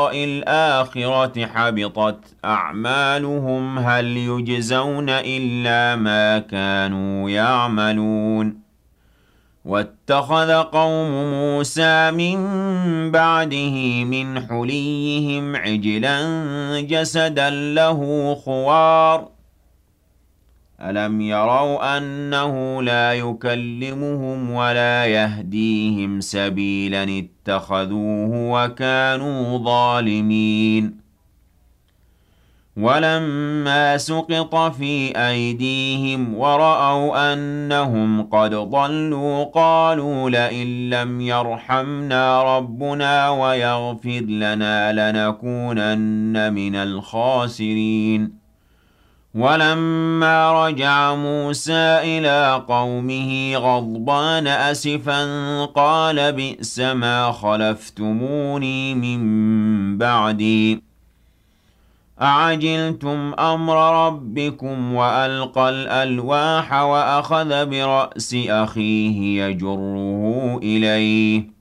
لقاء الآخرة حبطت أعمالهم هل يجزون إلا ما كانوا يعملون واتخذ قوم موسى من بعده من حليهم عجلا جسدا له خوار ألم يروا أنه لا يكلمهم ولا يهديهم سبيلا اتخذوه وكانوا ظالمين ولما سقط في أيديهم ورأوا أنهم قد ضلوا قالوا لئن لم يرحمنا ربنا ويغفر لنا لنكونن من الخاسرين ولما رجع موسى إلى قومه غضبان أسفا قال بئس ما خلفتموني من بعدي أعجلتم أمر ربكم وألقى الألواح وأخذ برأس أخيه يجره إليه